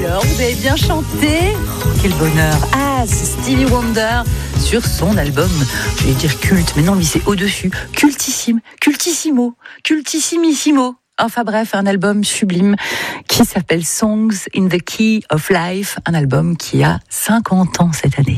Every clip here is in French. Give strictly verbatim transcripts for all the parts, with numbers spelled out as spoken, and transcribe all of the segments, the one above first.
Alors, vous avez bien chanté. Oh, quel bonheur. Ah, c'est Stevie Wonder sur son album, je vais dire culte, mais non, lui c'est au-dessus. Cultissime, cultissimo, cultissimissimo. Enfin bref, un album sublime qui s'appelle Songs in the Key of Life, un album qui a cinquante ans cette année.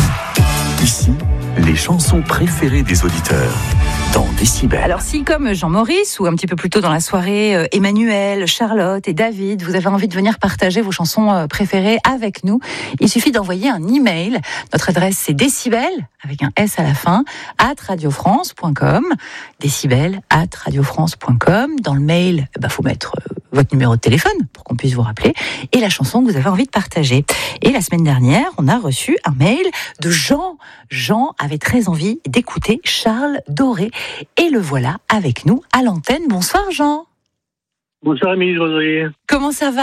Ici, les chansons préférées des auditeurs dans Décibel. Alors si, comme Jean-Maurice, ou un petit peu plus tôt dans la soirée, euh, Emmanuel, Charlotte et David, vous avez envie de venir partager vos chansons euh, préférées avec nous, il suffit d'envoyer un email. Notre adresse c'est décibel, avec un S à la fin, at radiofrance point com, décibel at radiofrance point com. Dans le mail, il bah, faut mettre euh, votre numéro de téléphone pour qu'on puisse vous rappeler, et la chanson que vous avez envie de partager. Et la semaine dernière, on a reçu un mail de Jean. Jean avait très envie d'écouter Charles Doré, et le voilà avec nous à l'antenne. Bonsoir Jean. Bonsoir Émilie Roserier. Comment ça va ?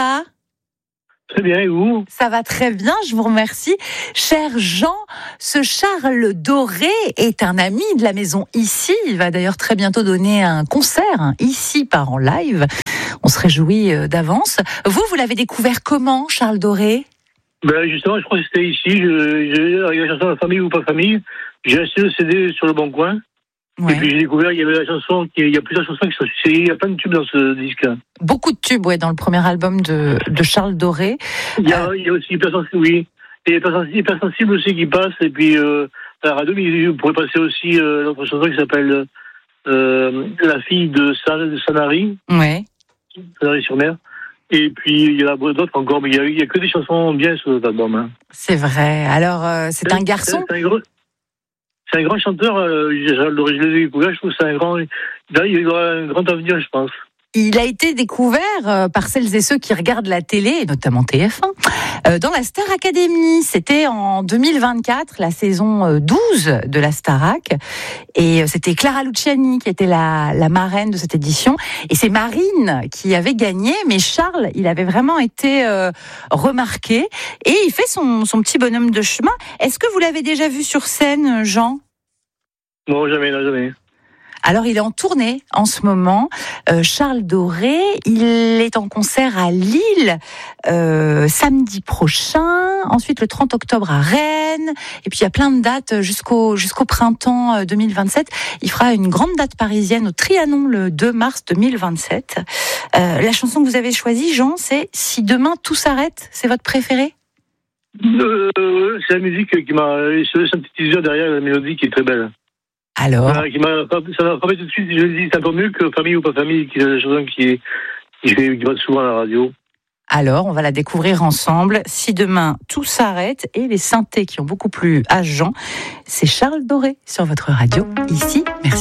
Très bien, et vous ? Ça va très bien, je vous remercie. Cher Jean, ce Charles Doré est un ami de la maison ici. Il va d'ailleurs très bientôt donner un concert hein, ici par en live. On se réjouit euh, d'avance. Vous, vous l'avez découvert comment, Charles Doré ? Ben justement, je crois que c'était ici. Je, je, avec la chanson La famille ou pas famille, j'ai acheté le C D sur le Bon Coin. Ouais. Et puis j'ai découvert, il y avait la chanson, il y a plusieurs chansons qui sont succès. Il y a plein de tubes dans ce disque. Beaucoup de tubes, ouais, dans le premier album de, de Charles Doré. Il y a, euh... il y a aussi Hypersensible, oui. Et Hypersensible aussi qui passe. Et puis euh, à la radio, vous pourrez passer aussi euh, notre chanson qui s'appelle euh, La fille de, San, de Sanary. Ouais. Sanary-sur-Mer. Et puis il y en a d'autres encore, mais il y a, il y a que des chansons bien sur cet album. Hein. C'est vrai. Alors euh, c'est, c'est un garçon. C'est un gros... C'est un grand chanteur, euh, je l'ai découvert, je trouve que c'est un grand... Là, il aura un grand avenir, je pense. Il a été découvert euh, par celles et ceux qui regardent la télé, et notamment T F un, euh, dans la Star Academy. C'était en deux mille vingt-quatre, la saison douze de la Starac. Et euh, c'était Clara Luciani qui était la, la marraine de cette édition. Et c'est Marine qui avait gagné, mais Charles, il avait vraiment été euh, remarqué. Et il fait son, son petit bonhomme de chemin. Est-ce que vous l'avez déjà vu sur scène, Jean ? Non, jamais, non, jamais. Alors, il est en tournée en ce moment. Euh, Charles Doré, il est en concert à Lille euh, samedi prochain. Ensuite, le trente octobre à Rennes. Et puis, il y a plein de dates jusqu'au, jusqu'au printemps deux mille vingt-sept. Il fera une grande date parisienne au Trianon le deux mars deux mille vingt-sept. Euh, la chanson que vous avez choisie, Jean, c'est « Si demain tout s'arrête ». C'est votre préférée ? euh, C'est la musique qui m'a... C'est un petit teaser derrière la mélodie qui est très belle. Alors, ça, qui m'a, ça m'a frappé tout de suite. Je me dis, c'est un peu mieux que Famille ou pas famille, qui est la chanson qui, qui, qui va souvent à la radio. Alors, on va la découvrir ensemble. Si demain tout s'arrête, et les synthés qui ont beaucoup plu à Jean, c'est Charles Doré sur votre radio ici. Merci.